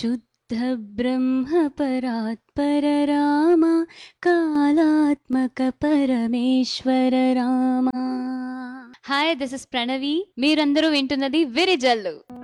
శుద్ధ బ్రహ్మ పరాత్పర రామ కాళాత్మక పరమేశ్వర Rama. Hi, this is Pranavi. మీరందరూ వింటున్నది విరిజల్లు.